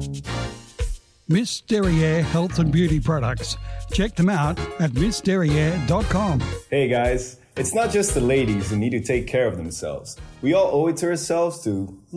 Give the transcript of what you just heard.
Miss Derriere Health and Beauty Products. Check them out at missderriere.com. Hey guys, it's not just the ladies who need to take care of themselves. We all owe it to ourselves to